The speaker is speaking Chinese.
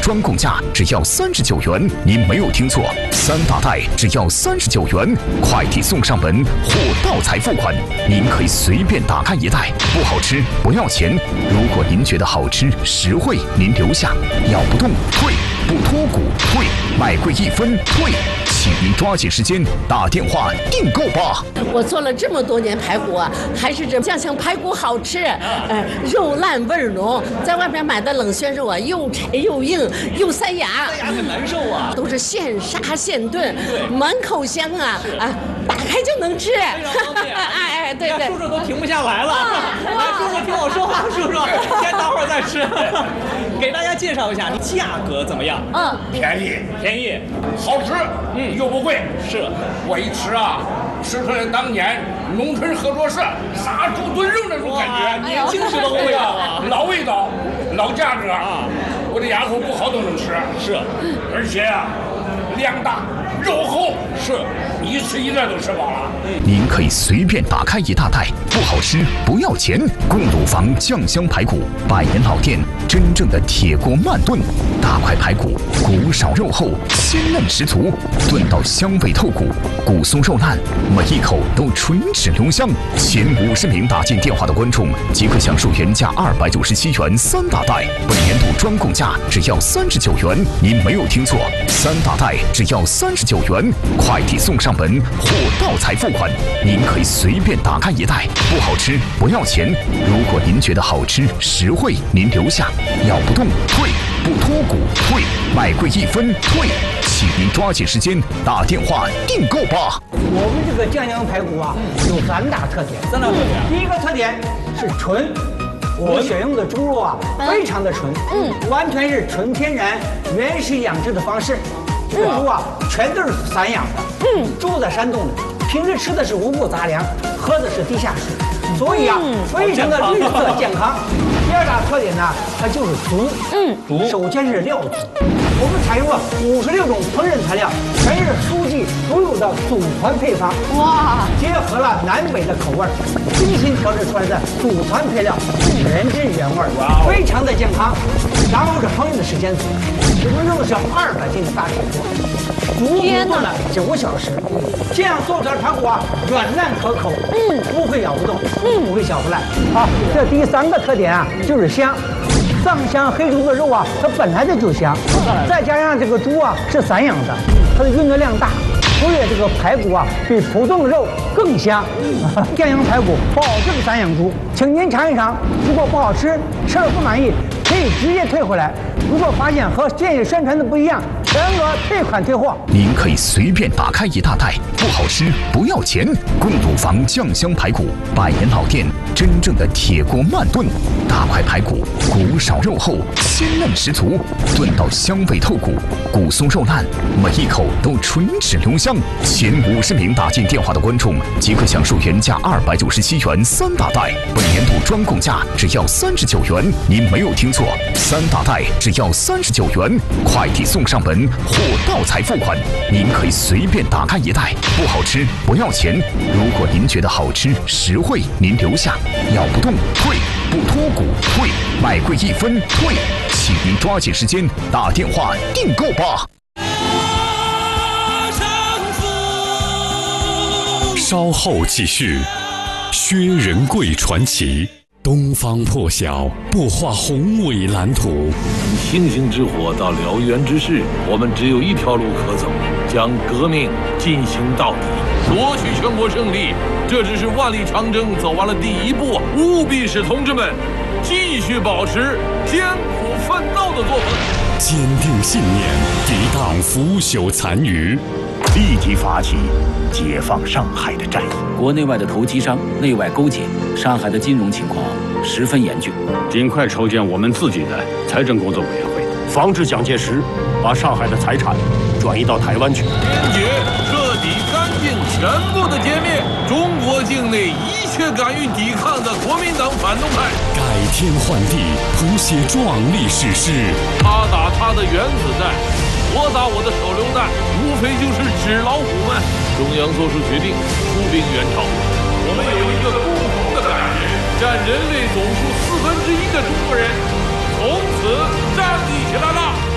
专供价只要39元，您没有听错，3大袋只要39元，快递送上门，货到才付款。您可以随便打开一袋，不好吃不要钱。如果您觉得好吃实惠，您留下，咬不动退，不脱骨退，买贵1分退。请您抓紧时间打电话订购吧。 我做了这么多年排骨啊，还是这酱香排骨好吃，肉烂味儿浓。在外边买的冷鲜肉啊，又柴又硬又塞牙， 很难受啊。 都是现杀现炖，满口香啊打开就能吃。对， 叔叔都停不下来了。来，叔叔听我说话，叔叔先等会儿再吃。给大家介绍一下，价格怎么样？ 便宜，好吃，又不贵。 是， 我一吃啊，吃出来当年农村合作社杀猪炖肉那种感觉， 年轻时的味道啊， 老味道，老价格啊，我的牙口不好都能吃。 是， 而且啊，量大肉厚， 是一吃一袋都吃饱了。 您可以随便打开一大袋，不好吃不要钱。贡乳房酱香排骨，100年老店，真正的铁锅慢炖，大块排骨，骨少肉厚，鲜嫩十足，炖到香味透骨，骨松肉烂，每一口都唇齿留香。前50名打进电话的观众即可享受原价297元3大袋，本年度专供价只要39元。您没有听错，3大袋只要39元，快递送上门，货到才付款。您可以随便打开一袋，不好吃不要钱。如果您觉得好吃实惠，您留下，咬不动退，不脱骨退，买贵1分退。请您抓紧时间打电话订购吧。 我们这个酱香排骨啊，有3大特点。第一个特点是纯。我们选用的猪肉啊，非常的纯，完全是纯天然、原始养殖的方式。这个猪啊，全都是散养的，住在山洞里，平时吃的是五谷杂粮，喝的是地下水，所以啊，非常的绿色健康。第2大特点呢，它就是足，首先是料足，我们采用了56种烹饪材料，全是书记独有的祖传配方，结合了南北的口味，精心调制出来的祖传配料，原汁原味，非常的健康。然后是烹饪的时间足，我们用的是200斤的大铁锅，足足炖了9小时，这样做出来的排骨啊，软烂可口，不会咬不动，不会小不烂。好，这第3个特点啊，就是香。藏香黑猪的肉啊，它本来就香，再加上这个猪啊是散养的，它的运动量大，所以这个排骨啊比普通的肉更香。酱香排骨保证散养猪，请您尝一尝，如果不好吃，吃了不满意，可以直接退回来。如果发现和建议宣传的不一样，全额退款退货。 您可以随便打开一大袋，不好吃不要钱。贡乳房酱香排骨，100年老店，真正的铁锅慢炖，大块排骨，骨少肉厚，鲜嫩十足，炖到香味透骨，骨松肉烂，每一口都唇齿留香。前50名打进电话的观众即可享受原价297元3大袋，本年度专供价只要39元。您没有听错，3大袋只要39元，快递送上门，货到才付款。您可以随便打开一袋，不好吃不要钱。如果您觉得好吃实惠，您留下，咬不动退，不脱骨退，买贵1分退。请您抓紧时间打电话订购吧。 稍后继续，薛仁贵传奇。东方破晓，不画宏伟蓝图。 星星之火到燎原之势，我们只有一条路可走，将革命进行到底，夺取全国胜利。这只是万里长征走完了第1步，务必使同志们继续保持艰苦奋斗的作风， 坚定信念，抵挡腐朽残余， 立即发起解放上海的战役。 国内外的投机商内外勾结，上海的金融情况十分严峻， 尽快筹建我们自己的财政工作委员会，防止蒋介石把上海的财产转移到台湾去。 坚决、彻底、干净、全部的歼灭中国境内一切敢于抵抗的国民党反动派， 改天换地，谱写壮丽史诗。 他打他的原子弹，我打我的手榴弹，无非就是纸老虎们。中央做出决定，出兵援朝。我们有一个共同的感觉，占人类总数1/4的中国人，从此站立起来了。